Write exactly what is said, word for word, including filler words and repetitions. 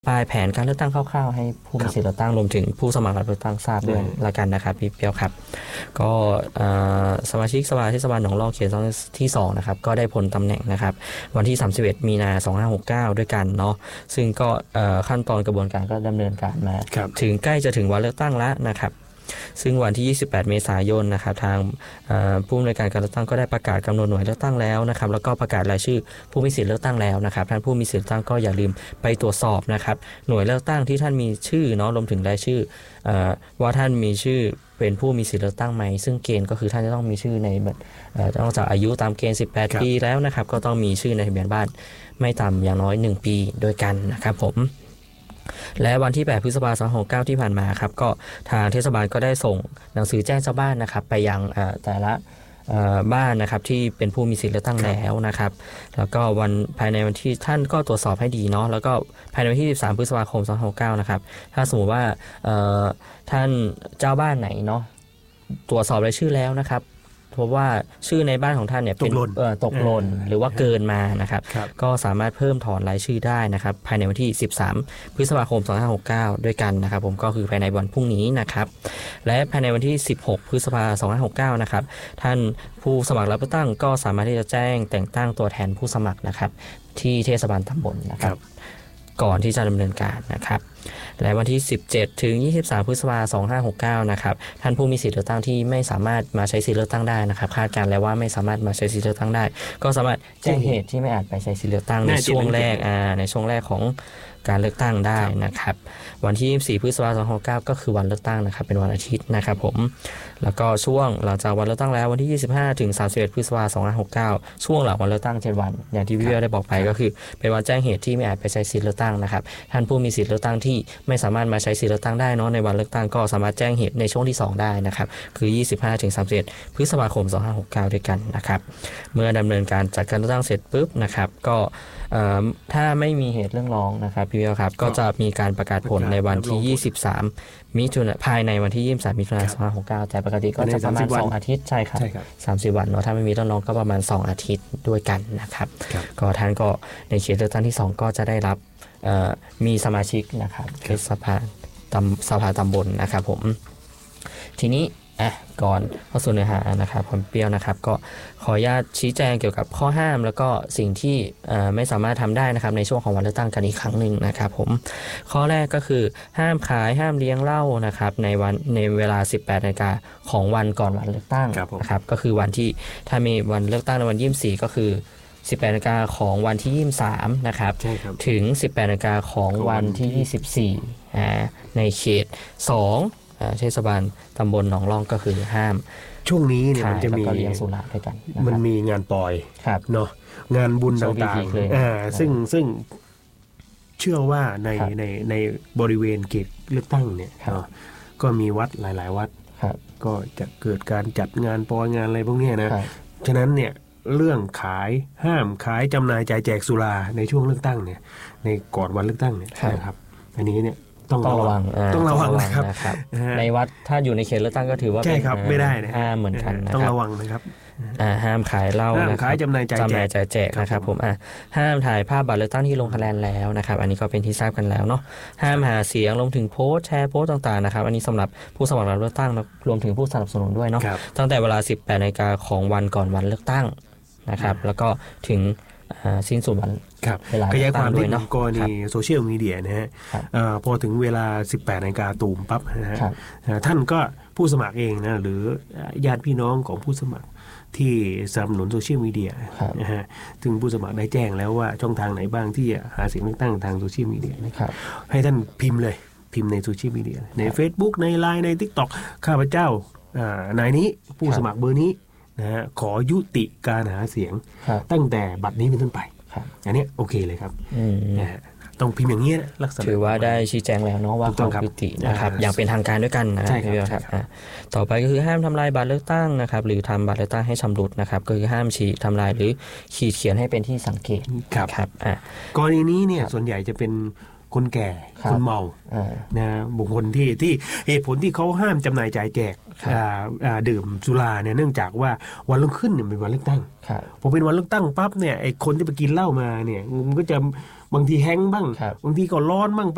ปลายแผนการเลือกตั้งคร่าวๆให้ผู้มีสิทธิ์เลือกตั้งรวมถึงผู้สมัครรับเลือกตั้งทราบด้วยละกันนะครับพี่เปียวครับก็สมาชิกสภาเทศบาลหนองลอกเขตที่สองนะครับก็ได้พ้นตำแหน่งนะครับวันที่สามสิบเอ็ดมีนาสองพันห้าร้อยหกสิบเก้าด้วยกันเนาะซึ่งก็ขั้นตอนกระบวนการก็ดำเนินการมาถึงใกล้จะถึงวันเลือกตั้งแล้วนะครับซึ่งวันที่ยี่สิบแปดเมษายนนะครับทางผู้อำนวยการการเลือกตั้งก็ได้ประกาศกำหนดหน่วยเลือกตั้งแล้วนะครับแล้วก็ประกาศรายชื่อผู้มีสิทธิ์เลือกตั้งแล้วนะครับท่านผู้มีสิทธิ์เลือกตั้งก็อย่าลืมไปตรวจสอบนะครับหน่วยเลือกตั้งที่ท่านมีชื่อเนาะรวมถึงรายชื่อว่าท่านมีชื่อเป็นผู้มีสิทธิ์เลือกตั้งไหมซึ่งเกณฑ์ก็คือท่านจะต้องมีชื่อในบัตรนอกจากอายุตามเกณฑ์สิบแปดปีแล้วนะครับก็ต้องมีชื่อในทะเบียนบ้านไม่ต่ำอย่างน้อยหนึ่งปีด้วยกันนะครับผมและวันที่แปดพฤษภาคมสองพันห้าร้อยหกสิบเก้าที่ผ่านมาครับก็ทางเทศบาลก็ได้ส่งหนังสือแจ้งชาวบ้านนะครับไปยังแต่ละบ้านนะครับที่เป็นผู้มีสิทธิ์เลือกตั้งแล้วนะครับแล้วก็วันภายในวันที่ท่านก็ตรวจสอบให้ดีเนาะแล้วก็ภายในวันที่สิบสามพฤษภาคมสองพันห้าร้อยหกสิบเก้านะครับถ้าสมมติว่าท่านเจ้าบ้านไหนเนาะตรวจสอบรายชื่อแล้วนะครับเพราะว่าชื่อในบ้านของท่านเนี่ยเป็นตกหล่นหรือว่าเกินมานะครับก็สามารถเพิ่มถอนรายชื่อได้นะครับภายในวันที่สิบสามพฤษภาคมสองพันห้าร้อยหกสิบเก้าด้วยกันนะครับผมก็คือภายในวันพรุ่งนี้นะครับและภายในวันที่สิบหกพฤษภาคมสองพันห้าร้อยหกสิบเก้านะครับท่านผู้สมัครรับเลือกตั้งก็สามารถที่จะแจ้งแต่งตั้งตัวแทนผู้สมัครนะครับที่เทศบาลตำบลนะครับก่อนที่จะดำเนินการนะครับและวันที่สิบเจ็ดถึงยี่สิบสามพฤษภาคมสองพันห้าร้อยหกสิบเก้านะครับท่านผู้มีสิทธิ์เลือกตั้งที่ไม่สามารถมาใช้สิทธิ์เลือกตั้งได้นะครับคาดการณ์แล้วว่าไม่สามารถมาใช้สิทธิ์เลือกตั้งได้ก็สามารถแจ้งเหตุที่ไม่อาจไปใช้สิทธิ์เลือกตั้งในช่วงแรกอ่าในช่วงแรกของการเลือกตั้งได้นะครับวันที่ยี่สิบสี่พฤษภาคมสองพันห้าร้อยหกสิบเก้าก็คือวันเลือกตั้งนะครับเป็นวันอาทิตย์นะครับผมแล้วก็ช่วงหลังจากวันเลือกตั้งแล้ววันที่ยี่สิบห้าถึงสามสิบเอ็ดพฤษภาคมสองพันห้าร้อยหกสิบเก้าช่วงหลังวันเลือกตั้งเจ็ดวันอย่างที่พี่เบี้ยได้บอกไปก็คือเป็นวันแจ้งเหตุที่ไม่อาจไปใช้สิทธิ์เลือกตั้งนะครับท่านผู้มีสิทธิ์เลือกตั้งที่ไม่สามารถมาใช้สิทธิ์เลือกตั้งได้เนาะในวันเลือกตั้งก็สามารถแจ้งเหตุในช่วงที่สองได้นะครับคือยี่สิบห้าถึงสามสิบเอ็ดพฤษภาคมสองพันห้าร้อยหกสิบเก้าด้วยกันนะครับเมื่อดำเนินการจัดการเลือกตั้งเสร็จปุ๊บนะครับก็ถ้าไม่มีเหตุเรื่องร้องนะครับพี่เบี้ยครับก็จะมีการประกาศผลในวันที่ยี่สิบสามมิถุนายนภายในวันที่ยี่สิบสามมิถุนายนสองพันห้าร้อยหกสิบเก้าแต่ปกติก็จะประมาณสองอาทิตย์ใช่ครับสามสิบวันเนาะถ้าไม่มีเรื่องร้องก็ประมาณสองอาทิตย์ด้วยกันนะครับก็ท่านก็ในเขตเลือกตั้งที่สองก็จะได้รับมีสมาชิกนะครับในสภาตำสภาตำบลนะครับผมทีนี้อ่ะก่อนเข้าสู่เนื้อหานะครับผมเปรี้ยวนะครับก็ขออนุญาตชี้แจงเกี่ยวกับข้อห้ามแล้วก็สิ่งที่ไม่สามารถทำได้นะครับในช่วงของวันเลือกตั้งกันอีกครั้งหนึ่งนะครับผมข้อแรกก็คือห้ามขายห้ามเลี้ยงเหล้านะครับในวันในเวลา สิบแปดนาฬิกาของวันก่อนวันเลือกตั้งนะครับก็คือวันที่ถ้ามีวันเลือกตั้งในวันยี่สิบสี่ก็คือสิบแปดนาฬิกาของวันที่ยี่สิบสามนะครับถึงสิบแปดนาฬิกาของวันที่ยี่สิบสี่อ่าในเขตสองเทศบาลตำบลหนองล่องก็คือห้ามช่วงนี้เนี่ยมันจะมีเลี้ยงสุราด้วยกันมันมีงานปล่อยเนาะงานบุญต่างๆอ่าซึ่งซึ่งเชื่อว่าในในในบริเวณเขตเลือกตั้งเนี่ยก็มีวัดหลายๆวัดก็จะเกิดการจัดงานปล่อยงานอะไรพวกนี้นะฉะนั้นเนี่ยเรื่องขายห้ามขายจำหน่ายจ่ายแจกสุราในช่วงเลือกตั้งเนี่ยในก่อนวันเลือกตั้งเนี่ยนะครับอันนี้เนี่ยต้องระวังต้องระวังนะครับในวัดถ้าอยู่ในเขตเลือกตั้งก็ถือว่าใช่ครับไม่ได้นะห้ามเหมือนกันนะครับต้องระวังนะครับห้ามขายเหล้าห้ามขายจำหน่ายจ่ายแจกนะครับผมห้ามถ่ายภาพบัตรเลือกตั้งที่ลงคะแนนแล้วนะครับอันนี้ก็เป็นที่ทราบกันแล้วเนาะห้ามหาเสียงรวมถึงโพสต์แชร์โพสต์ต่างๆนะครับอันนี้สำหรับผู้สมัครรับเลือกตั้งรวมถึงผู้สนับสนุนด้วยเนาะตั้งแต่เวลา สิบแปดนาฬิกาของวันก่อนวันเลือกตั้งนะครับแล้วก็ถึงสิ้นสุดวันขยายความที่กรณีโซเชียลมีเดียนะฮะพอถึงเวลา สิบแปดนาฬิกาตูมปั๊บนะฮะท่านก็ผู้สมัครเองนะหรือญาติพี่น้องของผู้สมัครที่สนับสนุนโซเชียลมีเดียนะฮะถึงผู้สมัครได้แจ้งแล้วว่าช่องทางไหนบ้างที่หาเสียงเลือกตั้งทางโซเชียลมีเดียให้ท่านพิมพ์เลยพิมพ์ในโซเชียลมีเดียใน Facebook ใน ไลน์ ใน TikTok ข้าพเจ้านายนี้ผู้สมัครเบอร์นี้นะฮะขอยุติการหาเสียงตั้งแต่บัดนี้เป็นต้นไปอันนี้โอเคเลยครับนะฮะต้องพิมพ์อย่างนี้นะลักษณะถือว่าได้ชี้แจงแล้วเนาะว่าขอยุตินะครับอย่างเป็นทางการด้วยกันนะครับต่อไปก็คือห้ามทำลายบัตรเลือกตั้งนะครับหรือทำบัตรเลือกตั้งให้ชำรุดนะครับก็คือห้ามฉีกทำลายหรือขีดเขียนให้เป็นที่สังเกตครับกรณีนี้เนี่ยส่วนใหญ่จะเป็นคนแก่คนเมานะบุคคลที่ที่เหตุผลที่เขาห้ามจำหน่ายจ่ายแจกดื่มสุราเนี่ยเนื่องจากว่าวันรุ่งขึ้นเนี่ยเป็นวันเลือกตั้งพอเป็นวันเลือกตั้งปั๊บเนี่ยไอ้คนที่ไปกินเหล้ามาเนี่ยมันก็จะบางทีแฮงบ้างบางทีก็ร้อนบ้าง